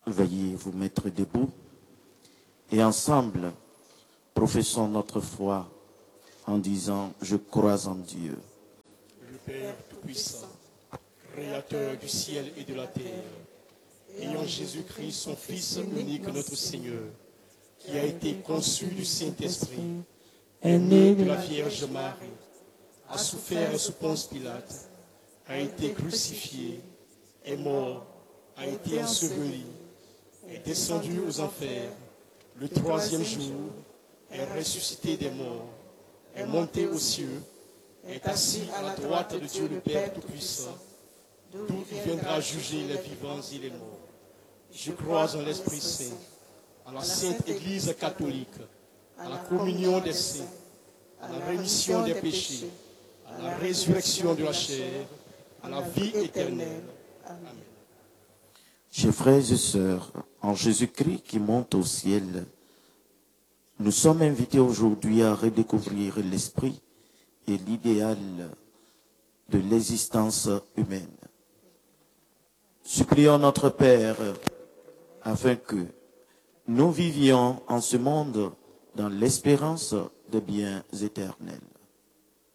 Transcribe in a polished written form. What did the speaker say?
Veuillez vous mettre debout et ensemble, professons notre foi en disant « Je crois en Dieu ». Le Père Tout-Puissant, Créateur du ciel et de la terre, et en Jésus-Christ, son Fils unique, notre Seigneur, qui a été conçu du Saint-Esprit, est né de la Vierge Marie, a souffert sous Ponce Pilate, a été crucifié, est mort, a été enseveli, est descendu aux enfers, le troisième jour, est ressuscité des morts, est monté aux cieux, est assis à la droite de Dieu le Père Tout-Puissant, d'où il viendra juger les vivants et les morts. Je crois en l'Esprit Saint, à la Sainte Église catholique, à la communion des saints, à la rémission des péchés, à la résurrection de la chair, à la vie éternelle. Amen. Chers frères et sœurs, en Jésus-Christ qui monte au ciel, nous sommes invités aujourd'hui à redécouvrir l'esprit et l'idéal de l'existence humaine. Supplions notre Père afin que nous vivions en ce monde dans l'espérance des biens éternels.